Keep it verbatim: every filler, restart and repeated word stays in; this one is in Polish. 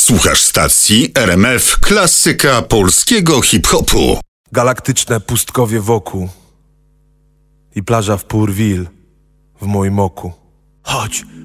Słuchasz stacji R M F Klasyka Polskiego Hip-Hopu. Galaktyczne pustkowie wokół i plaża w Pourville w moim oku. Chodź,